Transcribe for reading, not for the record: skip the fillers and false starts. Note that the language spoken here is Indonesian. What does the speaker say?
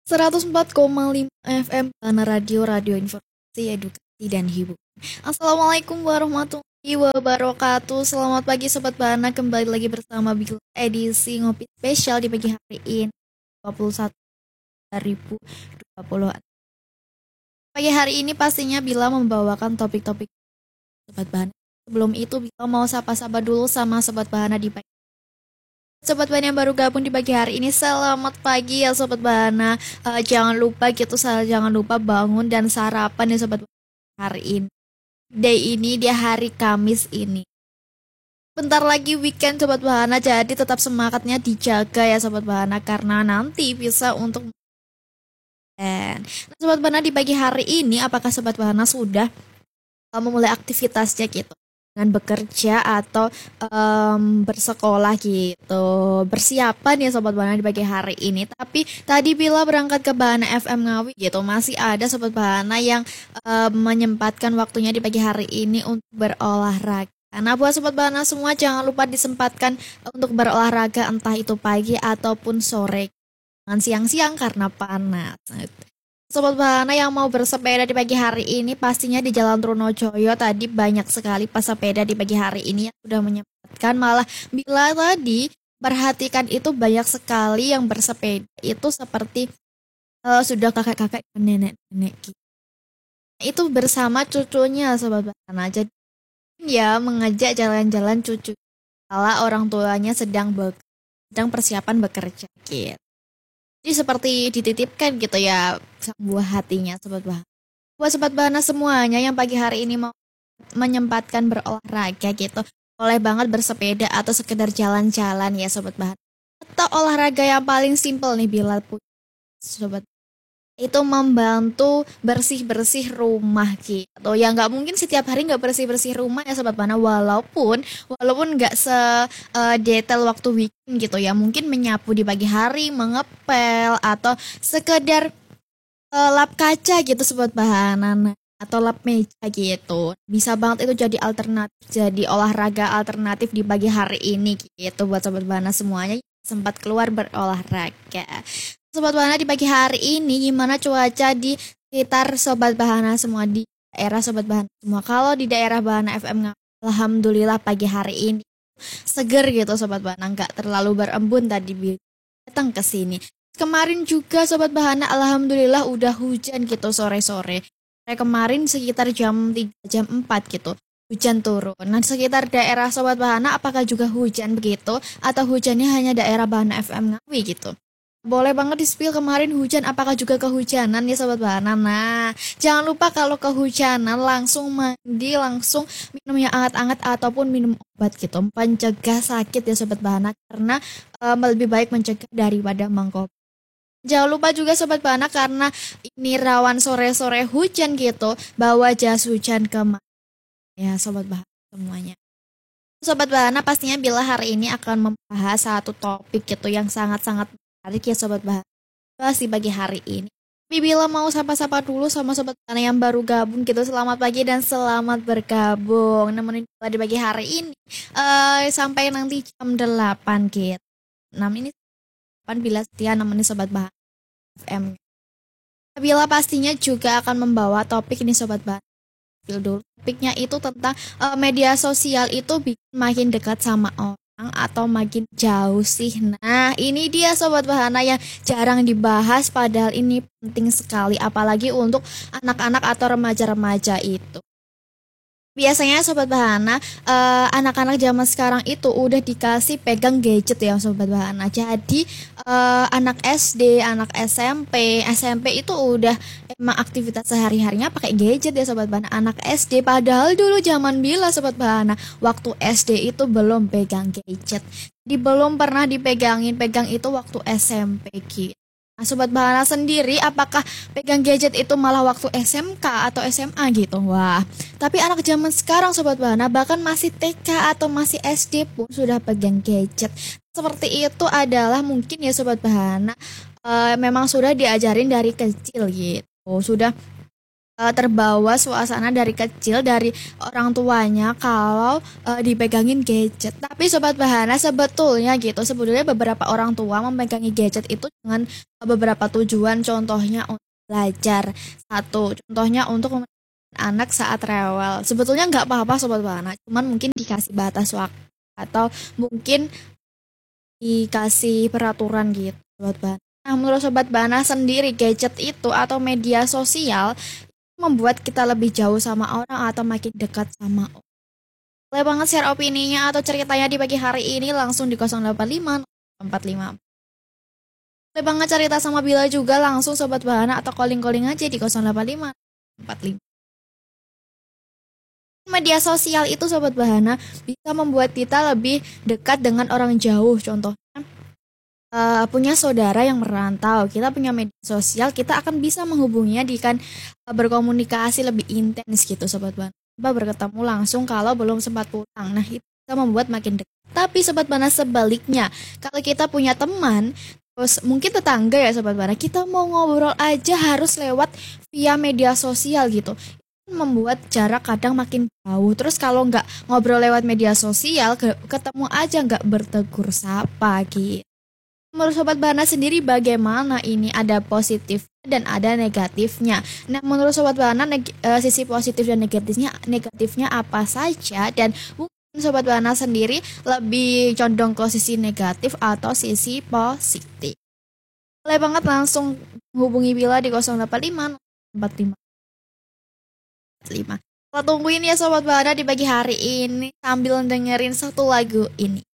104,5 FM Tanah Radio, Radio Informasi, Edukasi, dan Hiburan. Assalamualaikum warahmatullahi wabarakatuh. Selamat pagi Sobat Bahana, kembali lagi bersama Bila edisi Ngopi Spesial di pagi hari ini 21 2020. Pagi hari ini pastinya Bila membawakan topik-topik Sobat Bahana. Sebelum itu Bila mau sapa-sapa dulu sama Sobat Bahana di pagi. Sobat Bahana yang baru gabung di pagi hari ini, selamat pagi ya Sobat Bahana. Jangan lupa jangan lupa bangun dan sarapan ya Sobat Bahana hari ini. Day ini dia hari Kamis ini. Bentar lagi weekend Sobat Bahana, jadi tetap semangatnya dijaga ya Sobat Bahana karena nanti bisa untuk Nah, Sobat Bahana di pagi hari ini, apakah Sobat Bahana sudah memulai aktivitasnya gitu? Dengan bekerja atau bersekolah gitu, bersiapan ya Sobat Bahana di pagi hari ini. Tapi tadi bila berangkat ke Bahana FM Ngawi gitu, masih ada Sobat Bahana yang menyempatkan waktunya di pagi hari ini untuk berolahraga. Nah buat Sobat Bahana semua, jangan lupa disempatkan untuk berolahraga, entah itu pagi ataupun sore, jangan siang-siang karena panas. Sobat Bahana yang mau bersepeda di pagi hari ini, pastinya di Jalan Trunojoyo tadi banyak sekali pesepeda di pagi hari ini yang sudah menyempatkan. Malah bila tadi perhatikan itu banyak sekali yang bersepeda itu seperti sudah kakek-kakek dan nenek-nenek gitu. Itu bersama cucunya Sobat Bahana. Jadi ya mengajak jalan-jalan cucu kala orang tuanya sedang persiapan bekerja gitu. Jadi seperti dititipkan gitu ya sang buah hatinya Sobat Bahana. Buat Sobat Bahana semuanya yang pagi hari ini mau menyempatkan berolahraga gitu, boleh banget bersepeda atau sekedar jalan-jalan ya Sobat Bahana. Atau olahraga yang paling simpel nih bila punya Sobat, itu membantu bersih-bersih rumah gitu. Atau ya nggak mungkin setiap hari nggak bersih-bersih rumah ya Sobat Bahana, walaupun nggak detail waktu weekend gitu ya. Mungkin menyapu di pagi hari, mengepel atau sekedar lap kaca gitu Sobat Bahana. Nah, atau lap meja gitu. Bisa banget itu jadi alternatif, jadi olahraga alternatif di pagi hari ini gitu buat Sobat Bahana semuanya yang sempat keluar berolahraga. Sobat Bahana di pagi hari ini gimana cuaca di sekitar Sobat Bahana semua, di daerah Sobat Bahana semua? Kalau di daerah Bahana FM, alhamdulillah pagi hari ini seger gitu Sobat Bahana, nggak terlalu berembun tadi datang ke sini. Kemarin juga Sobat Bahana alhamdulillah udah hujan gitu sore-sore. Kemarin sekitar jam 3 jam 4 gitu. Hujan turun. Nah, sekitar daerah Sobat Bahana apakah juga hujan begitu atau hujannya hanya daerah Bahana FM Ngawi gitu? Boleh banget di-spill kemarin hujan, apakah juga kehujanan ya Sobat Bahana. Nah, jangan lupa kalau kehujanan langsung mandi, langsung minum yang hangat-hangat ataupun minum obat gitu. Pencegah sakit ya Sobat Bahana, karena lebih baik mencegah daripada mengobati. Jangan lupa juga Sobat Bahana, karena ini rawan sore-sore hujan gitu, bawa jas hujan ya Sobat Bahana semuanya. Sobat Bahana pastinya bila hari ini akan membahas satu topik gitu yang sangat-sangat menarik ya Sobat Bahana. Bahas di pagi hari ini. Tapi bila mau sapa-sapa dulu sama Sobat Bahana yang baru gabung gitu, selamat pagi dan selamat bergabung. Nemenin Bila di pagi hari ini sampai nanti jam 8 gitu. 6 ini 8 bila setia nemenin Sobat Bahana FM. Bila pastinya juga akan membawa topik ini Sobat Bahana. Dulu topiknya itu tentang media sosial itu bikin makin dekat sama orang atau makin jauh sih. Nah ini dia Sobat Bahana yang jarang dibahas, padahal ini penting sekali apalagi untuk anak-anak atau remaja-remaja itu. Biasanya Sobat Bahana, anak-anak zaman sekarang itu udah dikasih pegang gadget ya Sobat Bahana. Jadi anak SD, anak SMP itu udah emang aktivitas sehari-harinya pakai gadget ya Sobat Bahana. Anak SD, padahal dulu zaman bila Sobat Bahana, waktu SD itu belum pegang gadget. Jadi belum pernah pegang itu waktu SMP gitu. Nah, Sobat Bahana sendiri apakah pegang gadget itu malah waktu SMK atau SMA gitu? Wah, tapi anak zaman sekarang Sobat Bahana bahkan masih TK atau masih SD pun sudah pegang gadget. Seperti itu adalah mungkin ya Sobat Bahana, memang sudah diajarin dari kecil gitu. Sudah terbawa suasana dari kecil dari orang tuanya kalau dipegangin gadget. Tapi Sobat Bahana sebetulnya gitu, sebetulnya beberapa orang tua memegangi gadget itu dengan beberapa tujuan, contohnya untuk belajar. Satu, contohnya untuk memenangkan anak saat rewel. Sebetulnya nggak apa-apa Sobat Bahana, cuman mungkin dikasih batas waktu atau mungkin dikasih peraturan gitu Sobat Bahana. Nah, menurut Sobat Bahana sendiri gadget itu atau media sosial membuat kita lebih jauh sama orang atau makin dekat sama orang. Boleh banget share opininya atau ceritanya di pagi hari ini langsung di 085 45. Boleh banget cerita sama Bila juga langsung Sobat Bahana atau calling-calling aja di 085 45. Media sosial itu Sobat Bahana bisa membuat kita lebih dekat dengan orang jauh. Contohnya punya saudara yang merantau, kita punya media sosial, kita akan bisa menghubunginya dengan berkomunikasi lebih intens gitu Sobat Bana. Coba berketemu langsung kalau belum sempat pulang. Nah, itu bisa membuat makin dekat. Tapi Sobat Bana sebaliknya, kalau kita punya teman, terus mungkin tetangga ya Sobat Bana, kita mau ngobrol aja harus lewat via media sosial gitu. Itu membuat jarak kadang makin jauh. Terus kalau nggak ngobrol lewat media sosial, ketemu aja nggak bertegur sapa gitu. Menurut Sobat Bahana sendiri bagaimana ini ada positif dan ada negatifnya. Nah, menurut Sobat Bahana sisi positif dan negatifnya apa saja dan mungkin Sobat Bahana sendiri lebih condong ke sisi negatif atau sisi positif. Boleh banget langsung hubungi Bila di 085 45 5. Kita tungguin ya Sobat Bahana di pagi hari ini sambil dengerin satu lagu ini.